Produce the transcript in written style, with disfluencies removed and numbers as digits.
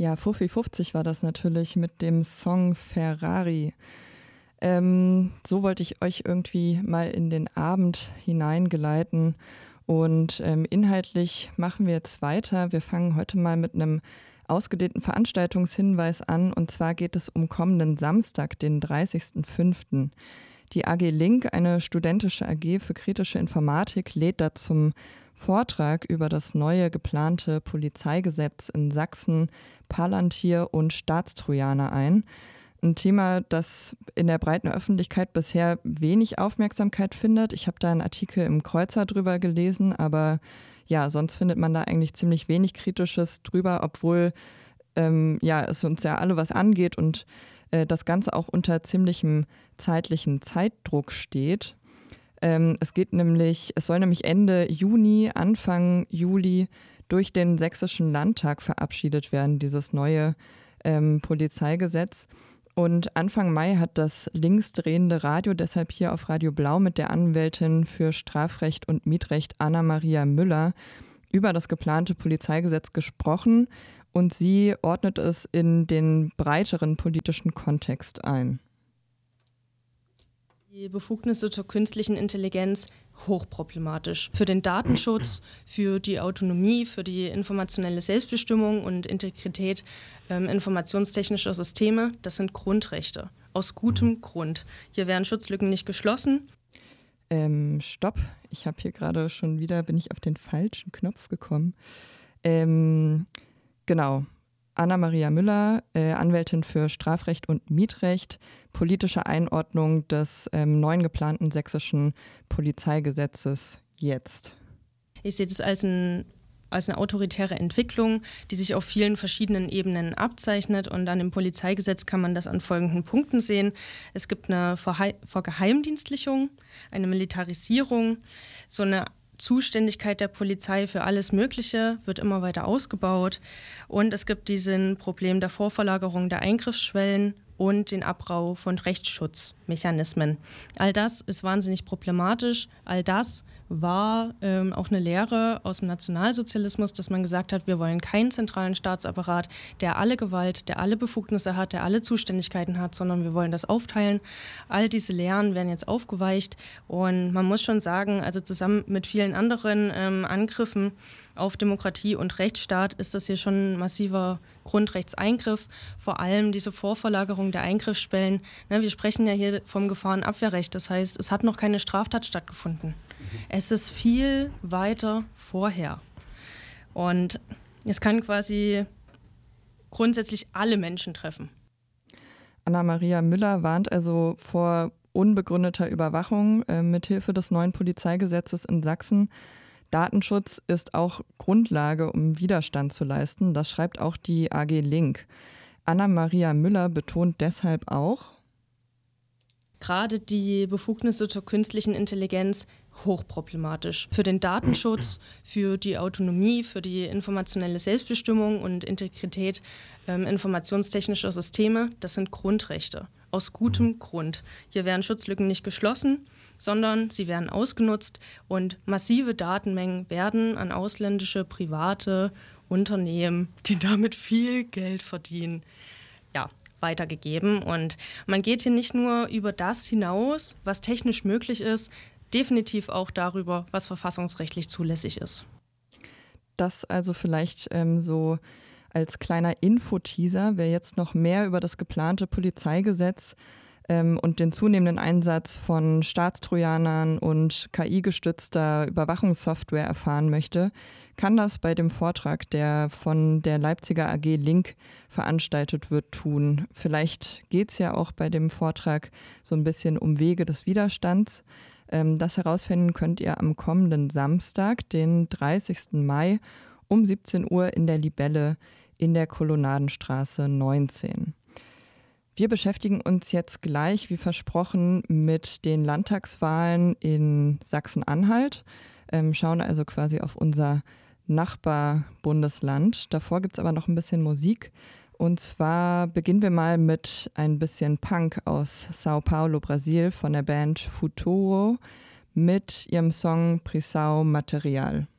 Ja, Fuffi 50 war das natürlich mit dem Song Ferrari. So wollte ich euch irgendwie mal in den Abend hineingeleiten und inhaltlich machen wir jetzt weiter. Wir fangen heute mal mit einem ausgedehnten Veranstaltungshinweis an und zwar geht es um kommenden Samstag, den 30.05. Die AG Link, eine studentische AG für kritische Informatik, lädt da zum Vortrag über das neue geplante Polizeigesetz in Sachsen, Palantir und Staatstrojaner ein. Ein Thema, das in der breiten Öffentlichkeit bisher wenig Aufmerksamkeit findet. Ich habe da einen Artikel im Kreuzer drüber gelesen, aber ja, sonst findet man da eigentlich ziemlich wenig Kritisches drüber, obwohl es uns ja alle was angeht und das Ganze auch unter ziemlichem zeitlichen Zeitdruck steht. Es soll nämlich Ende Juni, Anfang Juli durch den Sächsischen Landtag verabschiedet werden, dieses neue Polizeigesetz. Und Anfang Mai hat das linksdrehende Radio deshalb hier auf Radio Blau mit der Anwältin für Strafrecht und Mietrecht Anna-Maria Müller über das geplante Polizeigesetz gesprochen und sie ordnet es in den breiteren politischen Kontext ein. Die Befugnisse zur künstlichen Intelligenz hochproblematisch. Für den Datenschutz, für die Autonomie, für die informationelle Selbstbestimmung und Integrität informationstechnischer Systeme, das sind Grundrechte. Aus gutem Grund. Hier werden Schutzlücken nicht geschlossen. Stopp, ich habe hier gerade bin ich auf den falschen Knopf gekommen. Genau. Anna-Maria Müller, Anwältin für Strafrecht und Mietrecht, politische Einordnung des neuen geplanten sächsischen Polizeigesetzes jetzt. Ich sehe das als eine autoritäre Entwicklung, die sich auf vielen verschiedenen Ebenen abzeichnet. Und an dem Polizeigesetz kann man das an folgenden Punkten sehen. Es gibt eine Vergeheimdienstlichung, eine Militarisierung, so eine Zuständigkeit der Polizei für alles Mögliche wird immer weiter ausgebaut und es gibt diesen Problem der Vorverlagerung der Eingriffsschwellen und den Abbau von Rechtsschutzmechanismen. All das ist wahnsinnig problematisch. All das war auch eine Lehre aus dem Nationalsozialismus, dass man gesagt hat, wir wollen keinen zentralen Staatsapparat, der alle Gewalt, der alle Befugnisse hat, der alle Zuständigkeiten hat, sondern wir wollen das aufteilen. All diese Lehren werden jetzt aufgeweicht und man muss schon sagen, also zusammen mit vielen anderen Angriffen auf Demokratie und Rechtsstaat ist das hier schon ein massiver Grundrechtseingriff, vor allem diese Vorverlagerung der Eingriffsschwellen. Wir sprechen ja hier vom Gefahrenabwehrrecht, das heißt, es hat noch keine Straftat stattgefunden. Es ist viel weiter vorher. Und es kann quasi grundsätzlich alle Menschen treffen. Anna-Maria Müller warnt also vor unbegründeter Überwachung mithilfe des neuen Polizeigesetzes in Sachsen. Datenschutz ist auch Grundlage, um Widerstand zu leisten. Das schreibt auch die AG Link. Anna-Maria Müller betont deshalb auch: Gerade die Befugnisse zur künstlichen Intelligenz hochproblematisch. Für den Datenschutz, für die Autonomie, für die informationelle Selbstbestimmung und Integrität informationstechnischer Systeme, das sind Grundrechte. Aus gutem Grund. Hier werden Schutzlücken nicht geschlossen, sondern sie werden ausgenutzt und massive Datenmengen werden an ausländische private Unternehmen, die damit viel Geld verdienen, weitergegeben. Und man geht hier nicht nur über das hinaus, was technisch möglich ist, definitiv auch darüber, was verfassungsrechtlich zulässig ist. Das also vielleicht so als kleiner Infoteaser. Wer jetzt noch mehr über das geplante Polizeigesetz und den zunehmenden Einsatz von Staatstrojanern und KI-gestützter Überwachungssoftware erfahren möchte, kann das bei dem Vortrag, der von der Leipziger AG Link veranstaltet wird, tun. Vielleicht geht es ja auch bei dem Vortrag so ein bisschen um Wege des Widerstands. Das herausfinden könnt ihr am kommenden Samstag, den 30. Mai um 17 Uhr in der Libelle in der Kolonnadenstraße 19. Wir beschäftigen uns jetzt gleich, wie versprochen, mit den Landtagswahlen in Sachsen-Anhalt, schauen also quasi auf unser Nachbarbundesland. Davor gibt es aber noch ein bisschen Musik. Und zwar beginnen wir mal mit ein bisschen Punk aus Sao Paulo, Brasil, von der Band Futuro mit ihrem Song Prisão Material.